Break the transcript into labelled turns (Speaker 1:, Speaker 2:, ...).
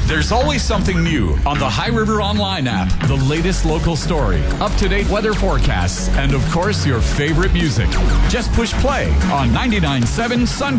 Speaker 1: There's always something new on the High River Online app. The latest local story, up-to-date weather forecasts, and of course, your favorite music. Just push play on 99.7 Sun